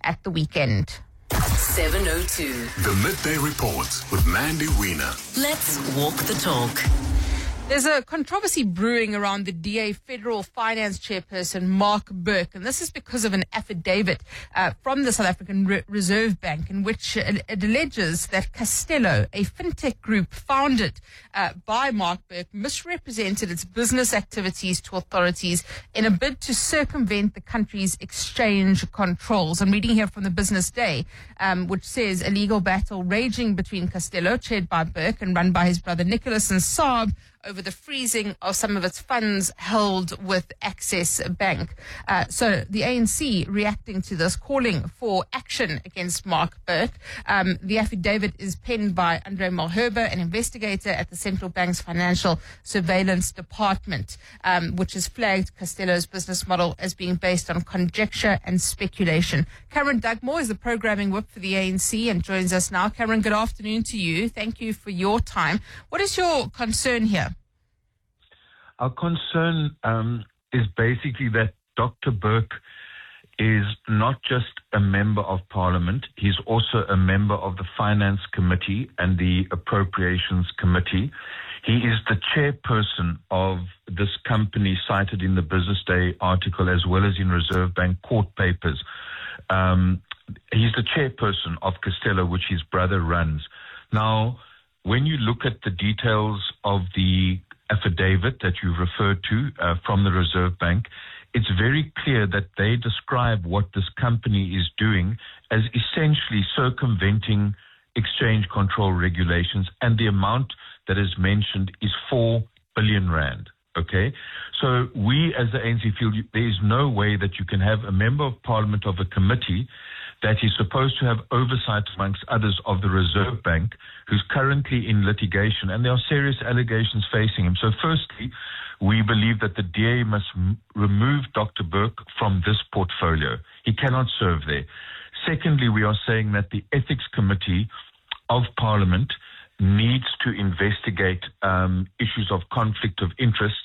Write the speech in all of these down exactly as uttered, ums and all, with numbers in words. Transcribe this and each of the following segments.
at the weekend. seven oh two. The Midday Report with Mandy Wiener. Let's walk the talk. There's a controversy brewing around the D A Federal Finance Chairperson, Mark Burke, and this is because of an affidavit uh, from the South African Re- Reserve Bank in which it, it alleges that Castello, a fintech group founded uh, by Mark Burke, misrepresented its business activities to authorities in a bid to circumvent the country's exchange controls. I'm reading here from the Business Day, um, which says a legal battle raging between Castello, chaired by Burke and run by his brother Nicholas, and Saab over the freezing of some of its funds held with Access Bank. Uh, so the A N C reacting to this, calling for action against Mark Burke. Um, the affidavit is penned by Andre Malherbe, an investigator at the Central Bank's Financial Surveillance Department, um, which has flagged Castello's business model as being based on conjecture and speculation. Cameron Dugmore is the programming whip for the A N C and joins us now. Cameron, good afternoon to you. Thank you for your time. What is your concern here? Our concern um, is basically that Doctor Burke is not just a member of Parliament, he's also a member of the Finance Committee and the Appropriations Committee. He is the chairperson of this company cited in the Business Day article as well as in Reserve Bank court papers. Um, he's the chairperson of Castello, which his brother runs. Now, when you look at the details of the affidavit that you've referred to uh, from the Reserve Bank, it's very clear that they describe what this company is doing as essentially circumventing exchange control regulations, and the amount that is mentioned is four billion rand. Okay, so we as the A N C feel there is no way that you can have a member of Parliament of a committee that is supposed to have oversight, amongst others, of the Reserve Bank, who's currently in litigation, and there are serious allegations facing him. So firstly, we believe that the D A must m- remove Doctor Burke from this portfolio. He cannot serve there. Secondly, we are saying that the Ethics Committee of Parliament needs to investigate um, issues of conflict of interest,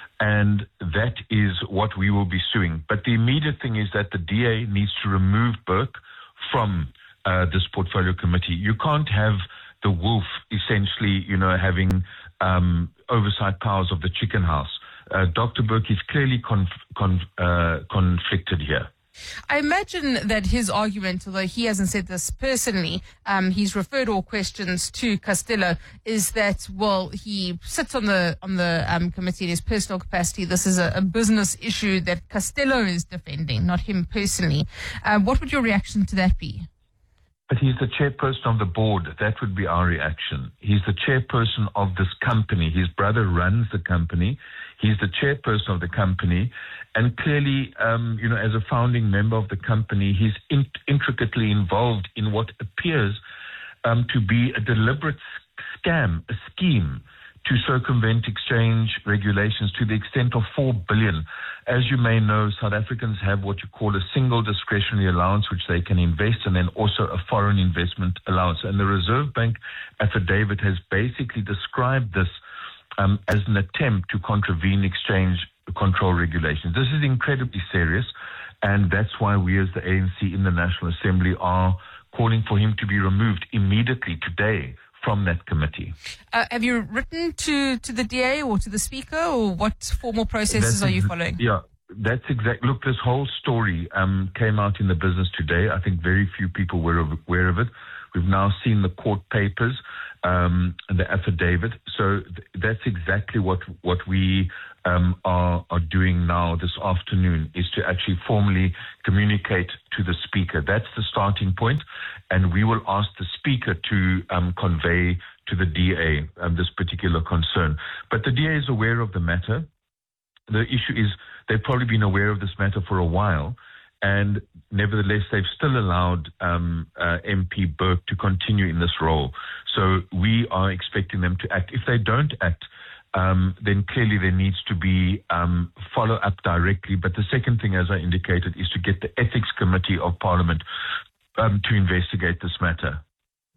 and that is what we will be suing. But the immediate thing is that the D A needs to remove Burke from uh, this portfolio committee. You can't have the wolf essentially, you know, having um, oversight powers of the chicken house. Uh, Doctor Burke is clearly conf- conf- uh, conflicted here. I imagine that his argument, although he hasn't said this personally, um, he's referred all questions to Castello, is that, well, he sits on the on the um, committee in his personal capacity. This is a, a business issue that Castello is defending, not him personally. Uh, what would your reaction to that be? But he's the chairperson of the board. That would be our reaction. He's the chairperson of this company. His brother runs the company. He's the chairperson of the company. And clearly, um, you know, as a founding member of the company, he's in- intricately involved in what appears um, to be a deliberate scam, a scheme to circumvent exchange regulations to the extent of four billion. As you may know, South Africans have what you call a single discretionary allowance, which they can invest, and then also a foreign investment allowance. And the Reserve Bank affidavit has basically described this um, as an attempt to contravene exchange control regulations. This is incredibly serious, and that's why we as the A N C in the National Assembly are calling for him to be removed immediately today from that committee. Uh, have you written to, to the D A or to the Speaker, or what formal processes That's are you ex- following? Yeah, that's exactly. Look, this whole story um, came out in the Business today. I think very few people were aware of it. We've now seen the court papers um, and the affidavit. So th- that's exactly what what we um, are are doing now this afternoon, is to actually formally communicate to the Speaker. That's the starting point, and we will ask the Speaker to um, convey to the D A um, this particular concern. But the D A is aware of the matter. The issue is they've probably been aware of this matter for a while, and nevertheless, they've still allowed um, uh, M P Burke to continue in this role. So we are expecting them to act. If they don't act, um, then clearly there needs to be um, follow-up directly. But the second thing, as I indicated, is to get the Ethics Committee of Parliament um, to investigate this matter.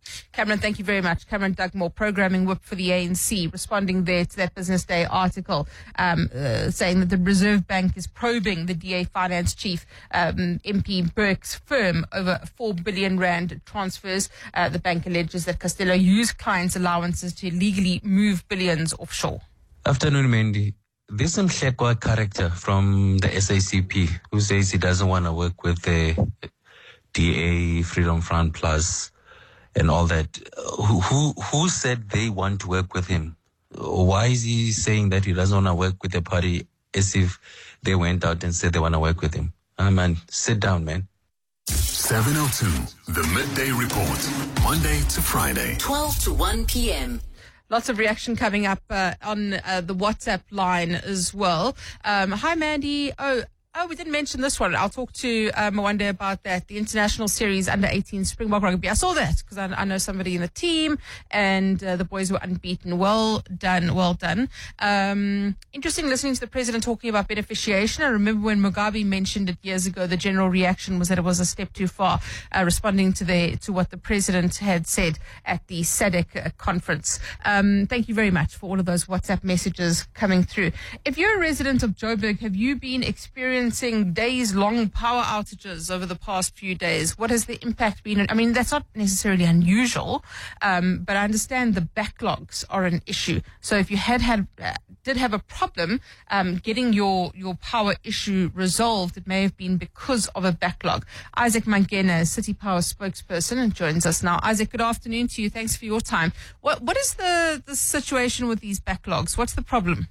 Cameron, thank you very much. Cameron Dugmore, programming whip for the A N C, responding there to that Business Day article, um, uh, saying that the Reserve Bank is probing the D A finance chief, um, M P Burke's firm over four billion rand transfers. Uh, the bank alleges that Costello used clients' allowances to illegally move billions offshore. Afternoon, Mandy. There's some Mhlekwa character from the S A C P who says he doesn't want to work with the D A, Freedom Front Plus, and all that. Who, who who said they want to work with him? Why is he saying that he doesn't want to work with the party as if they went out and said they want to work with him? Ah, man, sit down, man. seven oh two, the Midday Report, Monday to Friday. twelve to one p.m. Lots of reaction coming up uh, on uh, the WhatsApp line as well. Um, hi, Mandy. Oh, Oh, we didn't mention this one. I'll talk to uh, Mwanda about that. The International Series under eighteen Springbok Rugby. I saw that because I, I know somebody in the team, and uh, the boys were unbeaten. Well done, well done. Um, interesting listening to the president talking about beneficiation. I remember when Mugabe mentioned it years ago, the general reaction was that it was a step too far, uh, responding to the to what the president had said at the S A D C uh, conference. Um, thank you very much for all of those WhatsApp messages coming through. If you're a resident of Joburg, have you been experiencing days-long power outages over the past few days? What has the impact been? I mean, that's not necessarily unusual, um, but I understand the backlogs are an issue. So if you had had uh, did have a problem um, getting your your power issue resolved, it may have been because of a backlog. Isaac Mangena, City Power spokesperson, and joins us now. Isaac, good afternoon to you. Thanks for your time. What what is the the situation with these backlogs? What's the problem?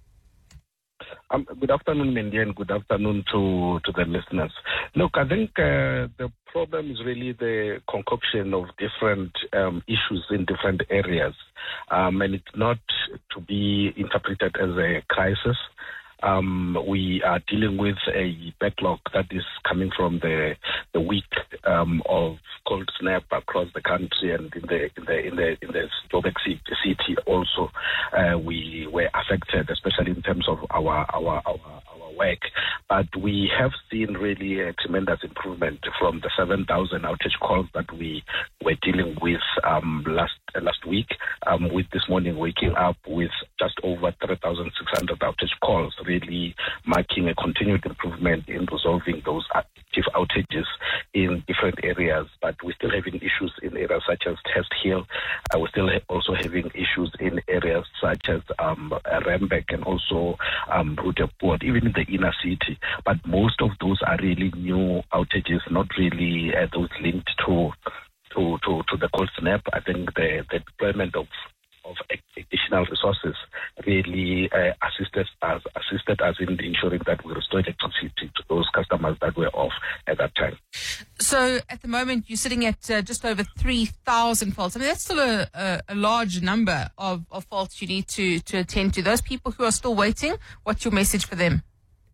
Um, good afternoon, Mandy, and good afternoon to, to the listeners. Look, I think uh, the problem is really the concoction of different um, issues in different areas, um, and it's not to be interpreted as a crisis. Um, we are dealing with a backlog that is coming from the the week um, of cold snap across the country, and in the in the in the in the Joburg city also uh, we were affected, especially in terms of our our our. our work, but we have seen really a tremendous improvement from the seven thousand outage calls that we were dealing with um, last uh, last week, um, with this morning waking up with just over three thousand six hundred outage calls, really marking a continued improvement in resolving those active outages in different areas. But we're still having issues in areas such as Test Hill. Uh, we're still ha- also having issues in areas such as um, Rembek and also um, Rudeport, even in the inner city, but most of those are really new outages, not really uh, those linked to to to to the cold snap. I think the, the deployment of of additional resources really uh, assisted us assisted us in ensuring that we restore electricity to those customers that were off at that time. So at the moment you're sitting at uh, just over three thousand faults. I mean, that's still a, a, a large number of, of faults you need to to attend to. Those people who are still waiting, what's your message for them?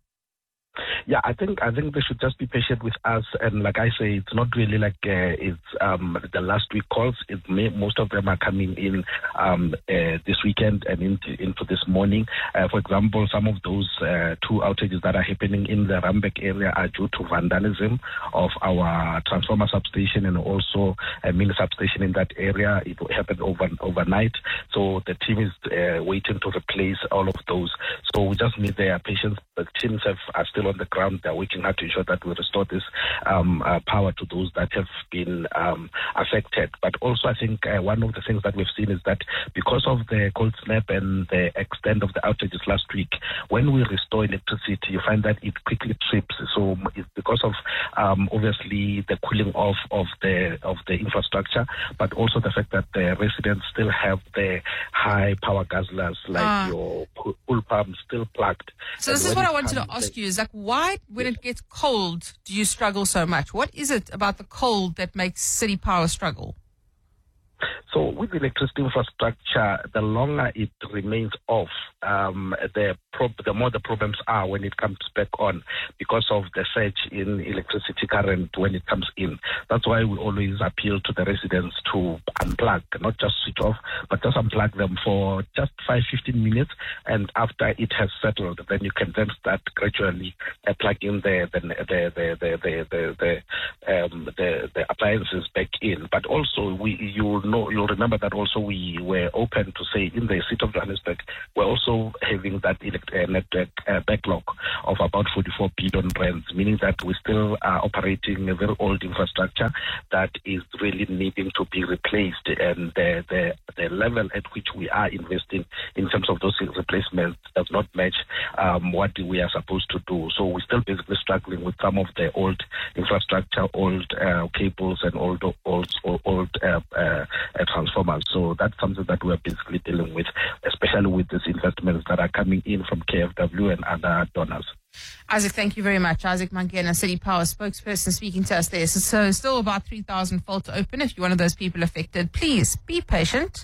Yeah, I think I think they should just be patient with us, and like I say, it's not really like uh, it's um, the last week calls. It may, most of them are coming in um, uh, this weekend and into, into this morning. Uh, for example, some of those uh, two outages that are happening in the Rambek area are due to vandalism of our transformer substation and also a mini substation in that area. It happened over overnight, so the team is uh, waiting to replace all of those. So we just need their patience. The teams have, are still on the ground. They're working hard to ensure that we restore this um, uh, power to those that have been um, affected. But also, I think uh, one of the things that we've seen is that because of the cold snap and the extent of the outages last week, when we restore electricity, you find that it quickly trips. So it's because of um, obviously the cooling off of the of the infrastructure, but also the fact that the residents still have the high power guzzlers, like uh. your pool pump still plugged. So this is what I wanted to ask you, is like, why, when it gets cold, do you struggle so much? What is it about the cold that makes City Power struggle? So with electricity infrastructure, the longer it remains off, um, the prob- the more the problems are when it comes back on, because of the surge in electricity current when it comes in. That's why we always appeal to the residents to unplug, not just switch off, but just unplug them for just five, fifteen minutes, and after it has settled, then you can then start gradually uh, plugging the the the the the the the, the, um, the, the appliances back in. But also, we you'll know you'll remember that also we were open to say in the city of Johannesburg, we're also having that elect- uh, network uh, backlog of about forty-four billion rands, meaning that we still are operating a very old infrastructure that is really needing to be replaced, and the the, the level at which we are investing in terms of those replacements does not match um, what we are supposed to do. So we're still basically struggling with some of the old infrastructure, old uh, cables, and old old old, old uh, uh, uh, transformers. So that's something that we're basically dealing with, especially with these investments that are coming in from K F W and other donors. Isaac, thank you very much. Isaac Mangena, City Power spokesperson, speaking to us there. So, so still about three thousand volt to open. If you're one of those people affected, please be patient.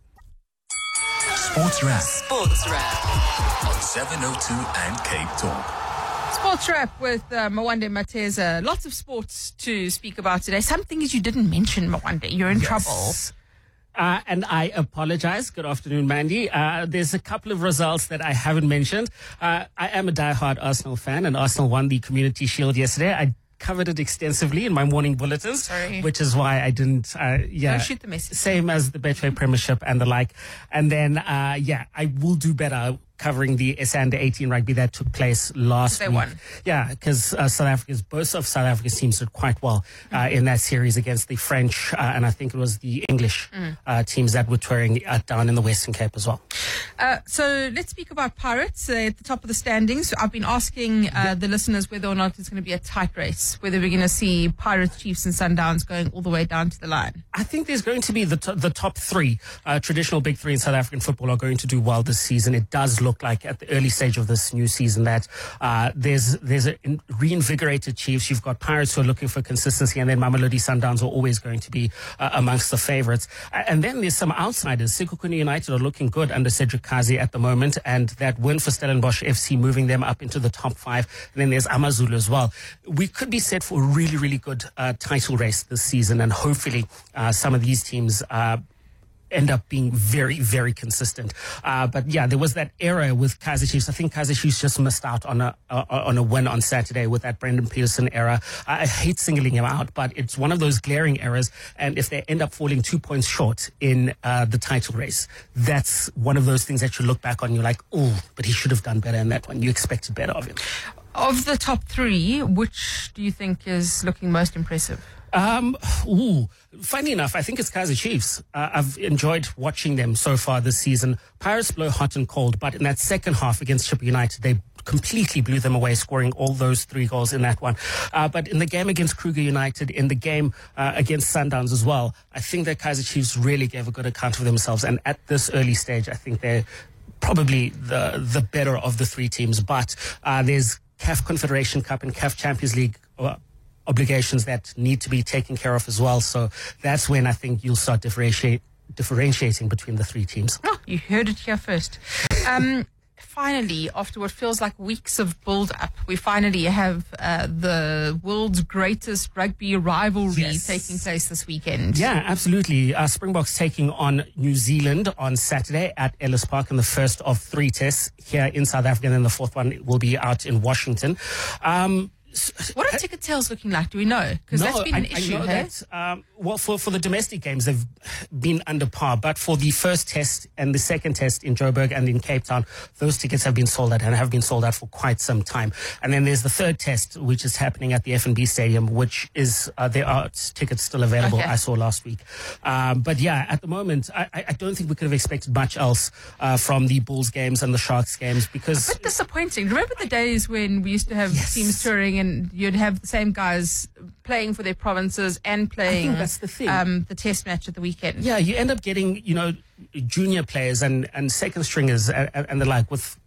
Sports Wrap Sports Wrap on seven oh two and Cape Talk. Sports Wrap with uh, Mwande Mateza. Lots of sports to speak about today. Some things you didn't mention, Mwande. You're in Yes. trouble. Uh, and I apologize. Good afternoon, Mandy. Uh, there's a couple of results that I haven't mentioned. Uh, I am a diehard Arsenal fan, and Arsenal won the Community Shield yesterday. I covered it extensively in my morning bulletins, Sorry. which is why I didn't, uh, yeah. Don't shoot the message. Same as the Betway Premiership and the like. And then, uh, yeah, I will do better covering the S A Under eighteen rugby that took place last They week. won. Yeah, because uh, South Africa's, both of South Africa's teams did quite well uh, in that series against the French, uh, and I think it was the English uh, teams that were touring uh, down in the Western Cape as well. Uh, so let's speak about Pirates uh, at the top of the standings. I've been asking uh, the listeners whether or not it's going to be a tight race, whether we're going to see Pirates, Chiefs and Sundowns going all the way down to the line. I think there's going to be the, t- the top three, uh, traditional big three in South African football are going to do well this season. It does look like at the early stage of this new season that uh, there's there's a in- reinvigorated Chiefs. You've got Pirates who are looking for consistency, and then Mamelodi Sundowns are always going to be uh, amongst the favourites. Uh, and then there's some outsiders. Sekhukhune United are looking good under Cedric Kazi at the moment, and that win for Stellenbosch F C moving them up into the top five. And then there's AmaZulu as well. We could be set for a really, really good uh, title race this season, and hopefully uh, some of these teams uh, end up being very, very consistent. Uh, but yeah, there was that era with Kaizer Chiefs. I think Kaizer Chiefs just missed out on a uh, on a win on Saturday with that Brendan Peterson era. I, I hate singling him out, but it's one of those glaring errors. And if they end up falling two points short in uh, the title race, that's one of those things that you look back on. You're like, oh, but he should have done better in that one. You expected better of him. Of the top three, which do you think is looking most impressive? Um, ooh, funny enough, I think it's Kaizer Chiefs. Uh, I've enjoyed watching them so far this season. Pirates blow hot and cold, but in that second half against Chippa United, they completely blew them away, scoring all those three goals in that one. Uh, but in the game against Kruger United, in the game uh, against Sundowns as well, I think that Kaizer Chiefs really gave a good account of themselves. And at this early stage, I think they're probably the the better of the three teams. But uh, there's C A F Confederation Cup and C A F Champions League uh, obligations that need to be taken care of as well. So that's when I think you'll start differentiate, differentiating between the three teams. Oh, you heard it here first. Um, finally, after what feels like weeks of build-up, we finally have uh, the world's greatest rugby rivalry Yes. taking place this weekend. Yeah, absolutely. Uh, Springboks taking on New Zealand on Saturday at Ellis Park in the first of three tests here in South Africa, and then the fourth one will be out in Washington. Um, What are ticket sales looking like? Do we know? Because No, that's been an I, issue, I know hey? that. Um, well, for, for the domestic games, they've been under par. But for the first test and the second test in Joburg and in Cape Town, those tickets have been sold out and have been sold out for quite some time. And then there's the third test, which is happening at the F N B Stadium, which is, uh, there are tickets still available, Okay. I saw last week. Um, but yeah, at the moment, I, I don't think we could have expected much else uh, from the Bulls games and the Sharks games because... A bit disappointing. Remember the days when we used to have Yes. teams touring and you'd have the same guys playing for their provinces and playing that's the thing. Um, the test match at the weekend? Yeah, you end up getting, you know, junior players and, and second stringers and, and the like with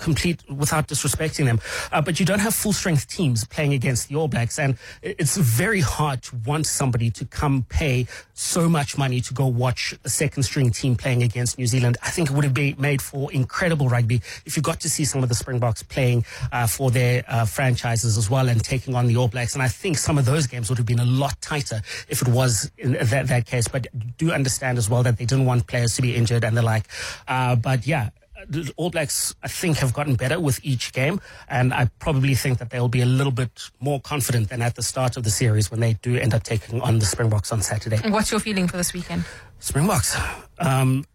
complete, without disrespecting them, uh, but you don't have full strength teams playing against the All Blacks, and it's very hard to want somebody to come pay so much money to go watch a second string team playing against New Zealand. I think it would have been made for incredible rugby if you got to see some of the Springboks playing uh, for their uh, franchises as well and taking on the All Blacks. And I think some of those games would have been a lot tighter if it was in that, that case. But do understand as well that they didn't want players to be injured and the like. Uh, but yeah, the All Blacks, I think, have gotten better with each game, and I probably think that they'll be a little bit more confident than at the start of the series when they do end up taking on the Springboks on Saturday. And what's your feeling for this weekend? Springboks. Um,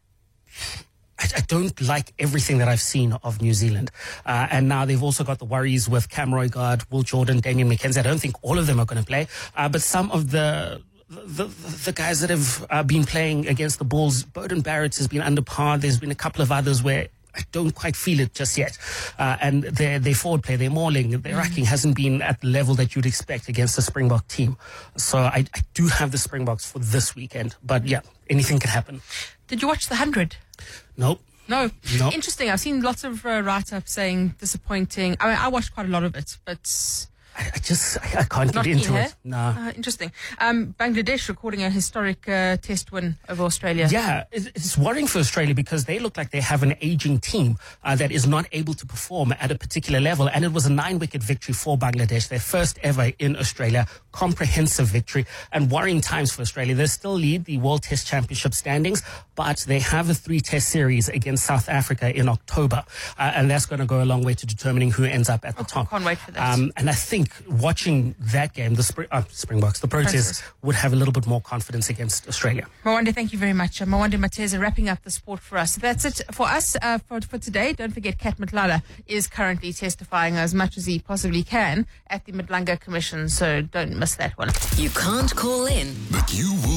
I, I don't like everything that I've seen of New Zealand. Uh, and now they've also got the worries with Cam Roigard, Will Jordan, Damian McKenzie. I don't think all of them are going to play, uh, but some of the The, the, the guys that have uh, been playing against the Bulls, Beauden Barrett has been under par. There's been a couple of others where I don't quite feel it just yet. Uh, and their, their forward play, their mauling, their racking hasn't been at the level that you'd expect against a Springbok team. So I, I do have the Springboks for this weekend. But yeah, anything can happen. Did you watch the one hundred? Nope. No. No. Interesting. I've seen lots of uh, write-ups saying disappointing. I mean, I watched quite a lot of it, but I just, I, I can't not get into keen, it. eh? Nah. Uh, interesting. Um, Bangladesh recording a historic uh, test win over Australia. Yeah, it- it's worrying for Australia because they look like they have an aging team uh, that is not able to perform at a particular level. And it was a nine-wicket victory for Bangladesh, their first ever in Australia, comprehensive victory, and worrying times for Australia. They still lead the World Test Championship standings, but they have a three-test series against South Africa in October. Uh, and that's going to go a long way to determining who ends up at the top. Can't wait for that. Um, and I think watching that game, the Spring, uh, Springboks, the Proteas, Proteas. would have a little bit more confidence against Australia. Mwande, thank you very much. Uh, Mwande Mateza wrapping up the sport for us. That's it for us uh, for, for today. Don't forget, Kat Matlala is currently testifying as much as he possibly can at the Madlanga Commission, so don't miss that one. You can't call in, But you will